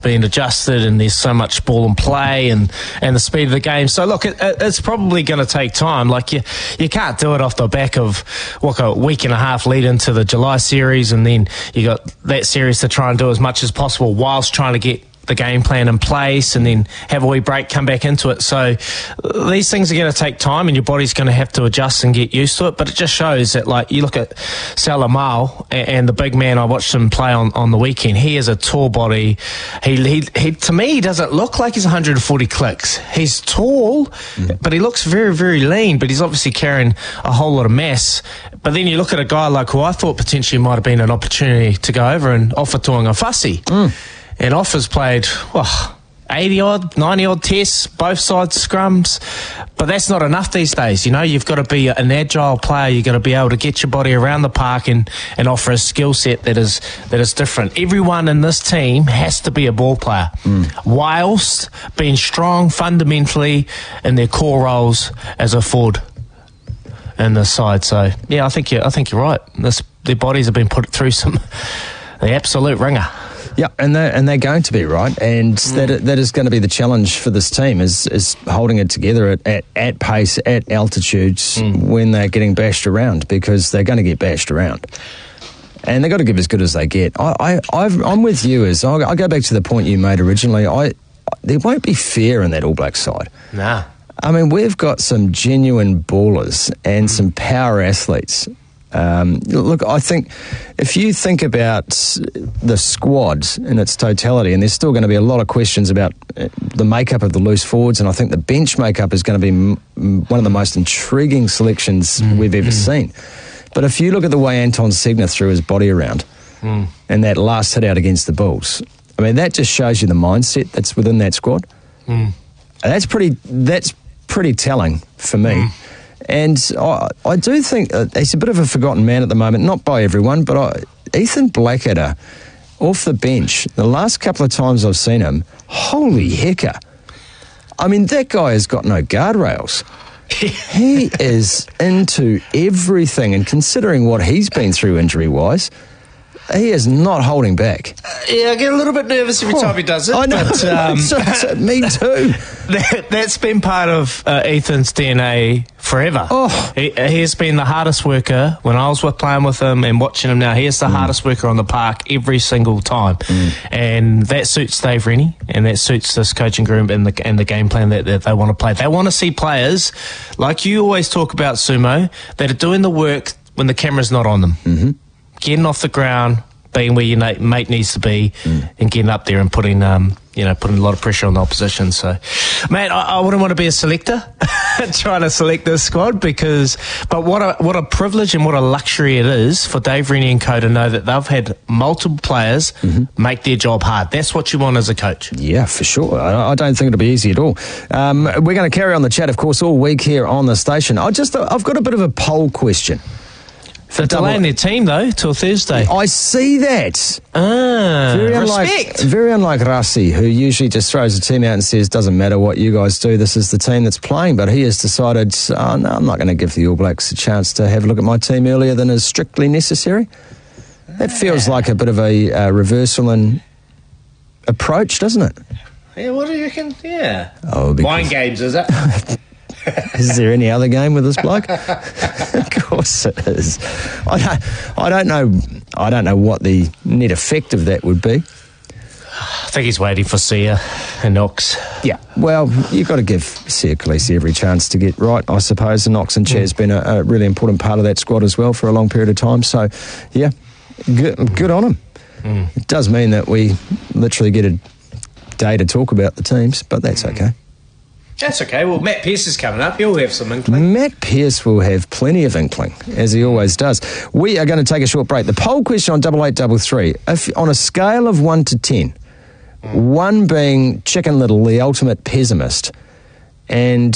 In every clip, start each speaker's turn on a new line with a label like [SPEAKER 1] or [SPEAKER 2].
[SPEAKER 1] being adjusted, and there's so much ball and play and the speed of the game. So look, it's probably going to take time. Like you can't do it off the back of a week and a half lead into the July series, and then you got that series to try and do as much as possible whilst trying to get the game plan in place and then have a wee break, come back into it. So these things are going to take time, and your body's going to have to adjust and get used to it. But it just shows that, like, you look at Salamal and the big man, I watched him play on the weekend. He has a tall body. He to me, he doesn't look like he's 140 clicks. He's tall, but he looks very, very lean, but he's obviously carrying a whole lot of mass. But then you look at a guy like who I thought potentially might have been an opportunity to go over, and Offa Tu'ungafasi. And Offa's played 80-odd, 90-odd tests, both sides scrums. But that's not enough these days. You know, you've got to be an agile player. You've got to be able to get your body around the park and offer a skill set that is different. Everyone in this team has to be a ball player, whilst being strong fundamentally in their core roles as a forward in this side. So, yeah, I think you're right. Their bodies have been put through the absolute ringer.
[SPEAKER 2] Yeah, and they're going to be, right, and that is going to be the challenge for this team is holding it together at pace, at altitudes when they're getting bashed around, because they're going to get bashed around, and they've got to give as good as they get. I'm with you. I go back to the point you made originally. There won't be fear in that All Blacks side.
[SPEAKER 1] Nah.
[SPEAKER 2] I mean, we've got some genuine ballers and some power athletes. Look, I think if you think about the squad in its totality, and there's still going to be a lot of questions about the makeup of the loose forwards, and I think the bench makeup is going to be one of the most intriguing selections we've ever seen. But if you look at the way Anton Segner threw his body around and that last hit out against the Bulls, I mean, that just shows you the mindset that's within that squad. That's pretty telling for me. And I do think he's a bit of a forgotten man at the moment, not by everyone, but Ethan Blackadder, off the bench, the last couple of times I've seen him, holy hecker. I mean, that guy has got no guardrails. He is into everything, and considering what he's been through injury-wise, he is not holding back.
[SPEAKER 1] Yeah, I get a little bit nervous every time he does it.
[SPEAKER 2] I know.
[SPEAKER 1] But,
[SPEAKER 2] me too.
[SPEAKER 1] That's been part of Ethan's DNA forever. He has been the hardest worker. When I was playing with him and watching him now, he is the hardest worker on the park every single time. And that suits Dave Rennie, and that suits this coaching group and the game plan that they want to play. They want to see players, like you always talk about, Sumo, that are doing the work when the camera's not on them. Getting off the ground, being where your mate needs to be, and getting up there and putting a lot of pressure on the opposition. So, mate, I wouldn't want to be a selector trying to select this squad, but what a privilege and what a luxury it is for Dave Rennie and co to know that they've had multiple players make their job hard. That's what you want as a coach.
[SPEAKER 2] Yeah, for sure. I don't think it'll be easy at all. We're going to carry on the chat, of course, all week here on the station. I've got a bit of a poll question.
[SPEAKER 1] They're delaying their team, though, till Thursday.
[SPEAKER 2] I see that.
[SPEAKER 1] Respect.
[SPEAKER 2] Very unlike Rassi, who usually just throws the team out and says, doesn't matter what you guys do, this is the team that's playing. But he has decided, no, I'm not going to give the All Blacks a chance to have a look at my team earlier than is strictly necessary. That feels like a bit of a reversal in approach, doesn't it?
[SPEAKER 1] Yeah, what do you reckon? Yeah.
[SPEAKER 2] Mind
[SPEAKER 1] games, is it?
[SPEAKER 2] Is there any other game with this bloke? Of course it is. I don't know what the net effect of that would be.
[SPEAKER 1] I think he's waiting for Sia and Knox.
[SPEAKER 2] Yeah, well, you've got to give Sia Khaleesi every chance to get right, I suppose. And Knox and Chaz's been a really important part of that squad as well for a long period of time. So, yeah, good on him. It does mean that we literally get a day to talk about the teams, but that's okay.
[SPEAKER 1] That's okay. Well, Matt Pearce is coming up. He'll have some inkling.
[SPEAKER 2] Matt Pearce will have plenty of inkling, as he always does. We are going to take a short break. The poll question on 8833, if on a scale of 1 to 10, 1 being Chicken Little, the ultimate pessimist, and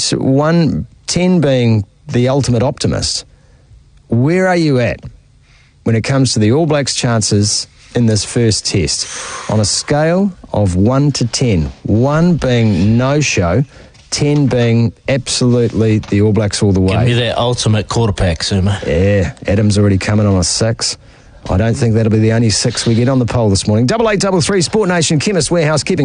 [SPEAKER 2] 10 being the ultimate optimist, where are you at when it comes to the All Blacks' chances in this first test? On a scale of 1 to 10, 1 being no-show, 10 being absolutely the All Blacks all the way.
[SPEAKER 1] Give me that ultimate quarterback, Suma.
[SPEAKER 2] Yeah, Adam's already coming on a 6. I don't think that'll be the only 6 we get on the poll this morning. 8833 Sport Nation Chemist Warehouse, keeping